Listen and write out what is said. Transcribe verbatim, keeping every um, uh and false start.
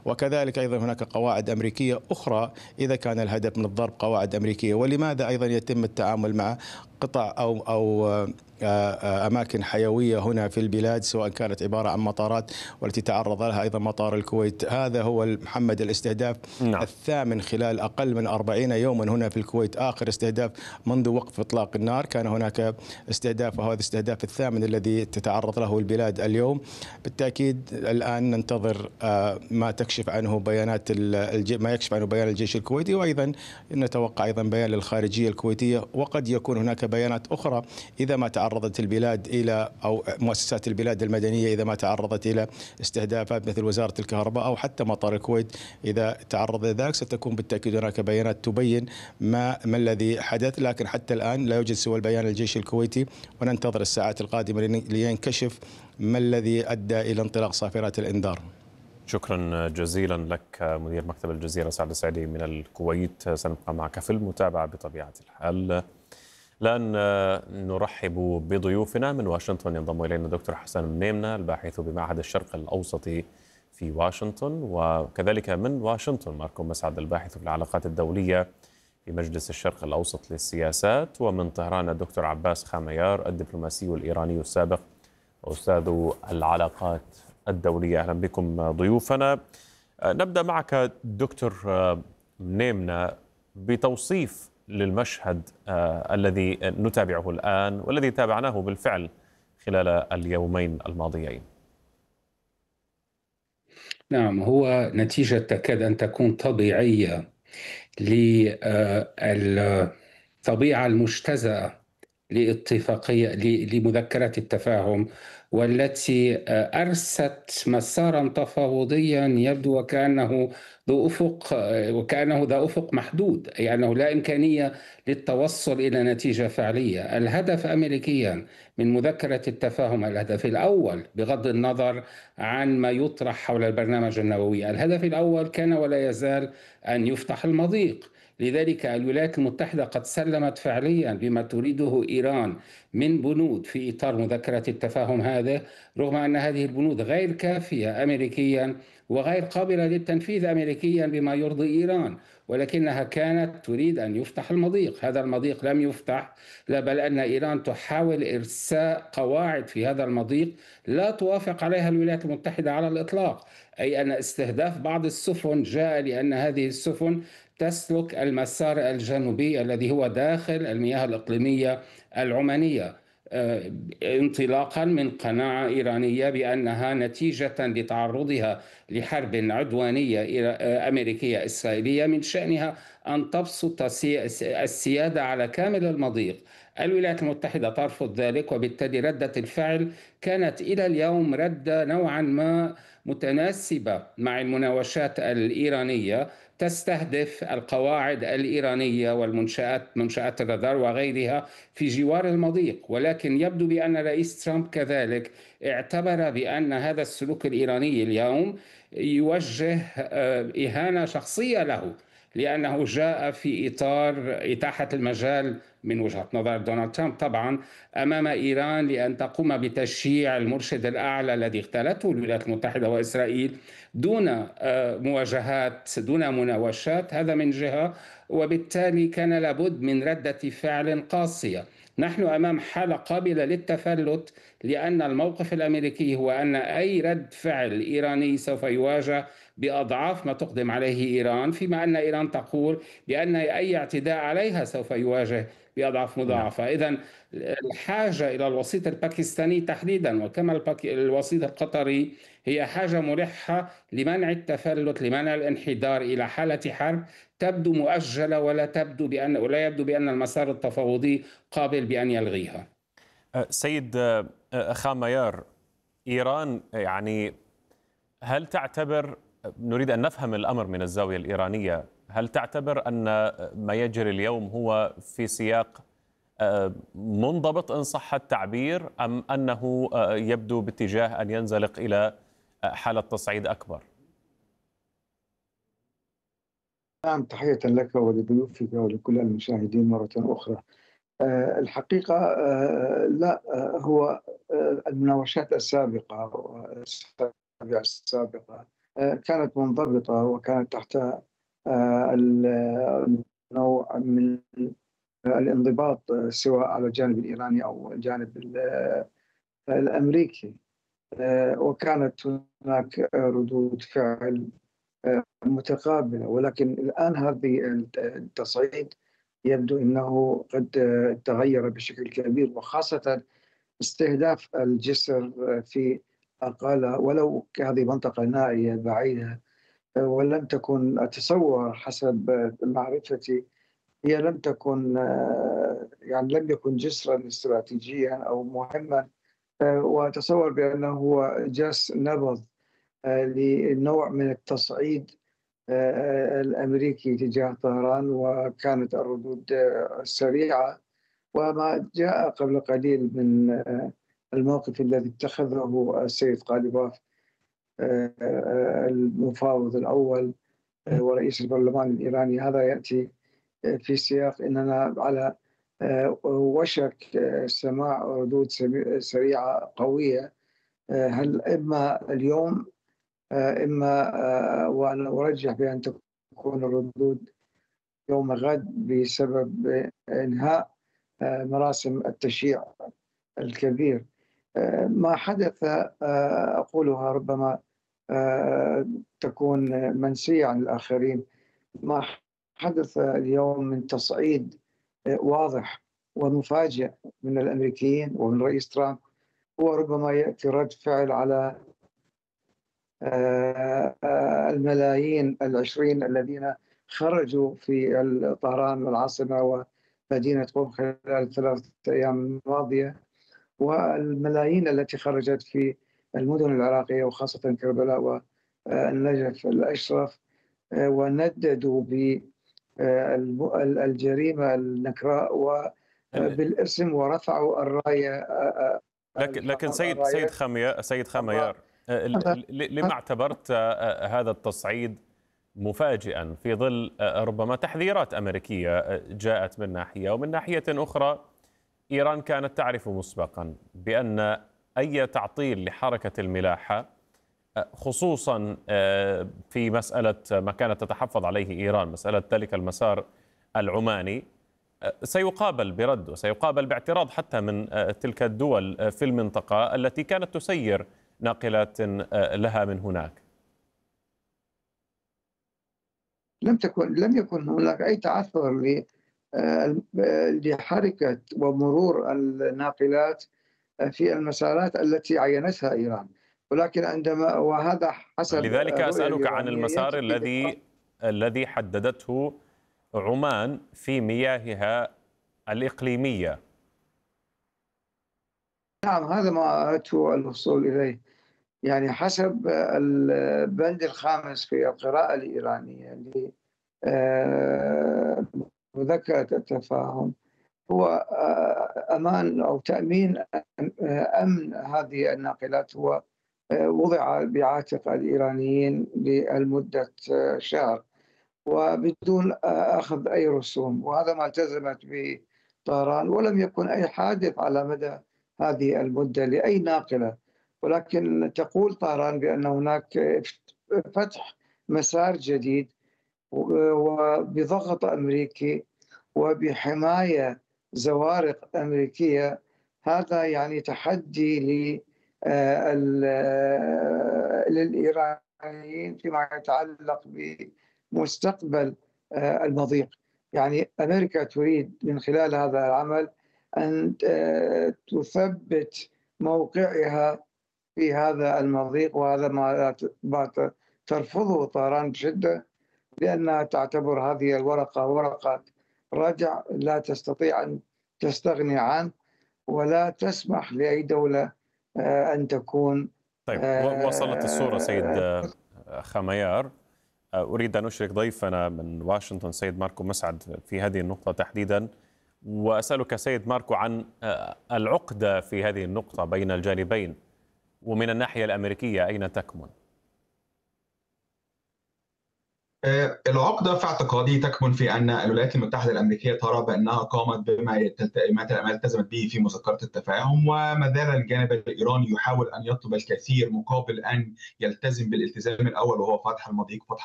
وكذلك أيضا هناك قواعد أمريكية أخرى إذا كان الهدف من الضرب قواعد أمريكية. ولماذا أيضا يتم التعامل مع قطع أو أو أماكن حيوية هنا في البلاد، سواء كانت عبارة عن مطارات والتي تعرض لها أيضا مطار الكويت. هذا هو محمد الاستهداف نعم. الثامن خلال أقل من أربعين يوما هنا في الكويت. آخر استهداف منذ وقف إطلاق النار كان هناك استهداف، وهذا الاستهداف الثامن الذي تتعرض له البلاد اليوم. بالتأكيد الآن ننتظر ما تكشف عنه بيانات ما يكشف عنه بيان الجيش الكويتي، وأيضا نتوقع أيضا بيان للخارجية الكويتية، وقد يكون هناك بيانات أخرى إذا ما تعرضت البلاد إلى أو مؤسسات البلاد المدنية إذا ما تعرضت إلى استهدافات مثل وزارة الكهرباء أو حتى مطار الكويت إذا تعرض لذلك، ستكون بالتأكيد هناك بيانات تبين ما ما الذي حدث. لكن حتى الآن لا يوجد سوى البيان الجيش الكويتي، وننتظر الساعات القادمة لينكشف ما الذي أدى إلى انطلاق صافرات الإنذار. شكرا جزيلا لك مدير مكتب الجزيرة سعد السعيدي من الكويت. سنبقى معك في المتابعة بطبيعة الحال. الآن نرحب بضيوفنا من واشنطن. ينضم إلينا دكتور حسن منيمنة الباحث بمعهد الشرق الأوسطي في واشنطن، وكذلك من واشنطن ماركو مسعد الباحث في العلاقات الدولية في مجلس الشرق الأوسط للسياسات، ومن طهران الدكتور عباس خاميار الدبلوماسي الإيراني السابق وأستاذ العلاقات الدولية. أهلا بكم ضيوفنا. نبدأ معك دكتور منيمنة بتوصيف للمشهد آه الذي نتابعه الآن والذي تابعناه بالفعل خلال اليومين الماضيين. نعم، هو نتيجة تكاد أن تكون طبيعية للطبيعة المجتزأة لاتفاقية لمذكرة التفاهم، والتي أرست مسارا تفاوضيا يبدو وكأنه ذو أفق وكأنه ذا أفق محدود، أي أنه لا إمكانية للتوصل إلى نتيجة فعلية. الهدف أمريكيا من مذكرة التفاهم، الهدف الأول بغض النظر عن ما يطرح حول البرنامج النووي، الهدف الأول كان ولا يزال أن يفتح المضيق. لذلك الولايات المتحدة قد سلمت فعليا بما تريده إيران من بنود في إطار مذكرة التفاهم هذا، رغم أن هذه البنود غير كافية أمريكيا وغير قابلة للتنفيذ أمريكيا بما يرضي إيران، ولكنها كانت تريد أن يفتح المضيق. هذا المضيق لم يفتح، لا بل أن إيران تحاول إرساء قواعد في هذا المضيق لا توافق عليها الولايات المتحدة على الإطلاق، أي أن استهداف بعض السفن جاء لأن هذه السفن تسلك المسار الجنوبي الذي هو داخل المياه الإقليمية العمانية، انطلاقا من قناعة إيرانية بأنها نتيجة لتعرضها لحرب عدوانية أمريكية إسرائيلية من شأنها أن تبسط السيادة على كامل المضيق. الولايات المتحدة ترفض ذلك، وبالتالي ردة الفعل كانت إلى اليوم ردة نوعا ما متناسبة مع المناوشات الإيرانية، تستهدف القواعد الإيرانية والمنشآت منشآت الرادار وغيرها في جوار المضيق. ولكن يبدو بأن رئيس ترامب كذلك اعتبر بأن هذا السلوك الإيراني اليوم يوجه إهانة شخصية له، لأنه جاء في إطار إتاحة المجال من وجهة نظر دونالد ترامب طبعا أمام إيران لأن تقوم بتشييع المرشد الأعلى الذي اختلته الولايات المتحدة وإسرائيل دون مواجهات دون مناوشات. هذا من جهة، وبالتالي كان لابد من ردة فعل قاسية. نحن أمام حالة قابلة للتفلت، لأن الموقف الأمريكي هو أن أي رد فعل إيراني سوف يواجه بأضعاف ما تقدم عليه إيران، فيما أن إيران تقول بأن أي اعتداء عليها سوف يواجه بأضعاف مضاعفة. إذن الحاجة إلى الوسيط الباكستاني تحديدا وكما الوسيط القطري هي حاجة ملحة لمنع التفلت، لمنع الانحدار إلى حالة حرب تبدو مؤجلة ولا تبدو بأن ولا يبدو بأن المسار التفاوضي قابل بأن يلغيها. سيد خاميار، إيران يعني هل تعتبر، نريد أن نفهم الأمر من الزاوية الإيرانية، هل تعتبر أن ما يجري اليوم هو في سياق منضبط إن صح التعبير، أم أنه يبدو باتجاه أن ينزلق إلى حالة تصعيد أكبر؟ نعم، تحية لك ولضيوفك ولكل المشاهدين مرة أخرى. الحقيقة لا، هو المناوشات السابقة والأسابيع السابقة كانت منضبطة وكانت تحت نوع من الانضباط، سواء على الجانب الإيراني أو الجانب الأمريكي. وكانت هناك ردود فعل متقابلة، ولكن الآن هذه التصعيد يبدو أنه قد تغير بشكل كبير، وخاصة استهداف الجسر في أقالة، ولو هذه منطقة نائية بعيدة، ولم تكن أتصور حسب معرفتي هي لم تكن يعني لم يكن جسرا استراتيجيا أو مهما، وأتصور بأنه هو جس نبض لنوع من التصعيد الأمريكي تجاه طهران، وكانت الردود سريعة. وما جاء قبل قليل من الموقف الذي اتخذه السيد قاليباف المفاوض الأول ورئيس البرلمان الإيراني، هذا يأتي في سياق أننا على وشك سماع ردود سريعة قوية، هل إما اليوم إما وأنا أرجح بأن تكون الردود يوم غد بسبب إنهاء مراسم التشييع الكبير. ما حدث أقولها ربما تكون منسية عن الآخرين. ما حدث اليوم من تصعيد واضح ومفاجئ من الأمريكيين ومن رئيس ترامب هو ربما يأتي رد فعل على الملايين العشرين الذين خرجوا في طهران والعاصمة ومدينة قم خلال الثلاثة أيام الماضية، والملايين التي خرجت في المدن العراقية وخاصة كربلاء والنجف الأشرف، ونددوا بالجريمة النكراء وبالاسم ورفعوا الراية. لكن لكن سيد سيد خميار سيد خميار لما اعتبرت هذا التصعيد مفاجئا في ظل ربما تحذيرات أمريكية جاءت من ناحية، ومن ناحية أخرى إيران كانت تعرف مسبقا بأن أي تعطيل لحركة الملاحة، خصوصا في مسألة ما كانت تتحفظ عليه إيران، مسألة ذلك المسار العماني، سيقابل برد وسيقابل باعتراض حتى من تلك الدول في المنطقة التي كانت تسير ناقلات لها من هناك. لم تكن لم يكن هناك أي تعثر لحركة ومرور الناقلات في المسارات التي عينتها إيران، ولكن عندما وهذا حسب لذلك أسألك عن المسار الذي الذي حددته عمان في مياهها الإقليمية. نعم، هذا ما أردت الوصول إليه. يعني حسب البند الخامس في القراءة الإيرانية لمذكرة التفاهم هو أمان أو تأمين أمن هذه الناقلات، هو وضع بعاتق الإيرانيين لمدة شهر وبدون أخذ أي رسوم، وهذا ما التزمت به طهران، ولم يكن أي حادث على مدى هذه المدة لأي ناقلة. ولكن تقول طهران بأن هناك فتح مسار جديد وبضغط أمريكي وبحماية زوارق أمريكية، هذا يعني تحدي للإيرانيين فيما يتعلق بمستقبل المضيق. يعني أمريكا تريد من خلال هذا العمل أن تثبت موقعها في هذا المضيق، وهذا ما ترفضه طهران بشدة، لأنها تعتبر هذه الورقة ورقة رجع لا تستطيع أن تستغني عنه، ولا تسمح لأي دولة أن تكون. طيب، وصلت الصورة سيد خميار. أريد أن أشرك ضيفنا من واشنطن سيد ماركو مسعد في هذه النقطة تحديدا، وأسألك سيد ماركو عن العقدة في هذه النقطة بين الجانبين، ومن الناحية الأمريكية أين تكمن؟ العقدة في اعتقادي تكمن في أن الولايات المتحدة الأمريكية ترى بأنها قامت بما ما التزمت به في مذكرة التفاهم، وما زال الجانب الإيراني يحاول أن يطلب الكثير مقابل أن يلتزم بالالتزام الأول، وهو فتح المضيق، فتح